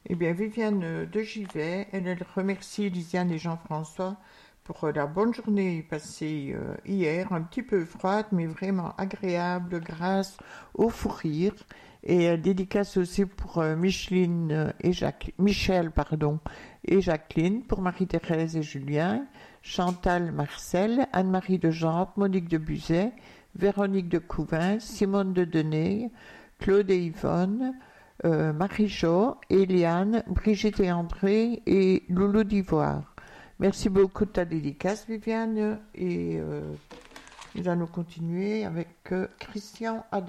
Eh bien, Viviane de Givet, elle remercie Lisiane et Jean-François pour la bonne journée passée hier, un petit peu froide, mais vraiment agréable grâce au fou rire. Et dédicace aussi pour Michel et Jacqueline, pour Marie-Thérèse et Julien, Chantal, Marcel, Anne-Marie de Jante, Monique de Buzet, Véronique de Couvin, Simone de Denay, Claude et Yvonne, Marie-Jo, Eliane, Brigitte et André et Loulou d'Ivoire. Merci beaucoup de ta dédicace, Viviane, et nous allons continuer avec Christian Adam.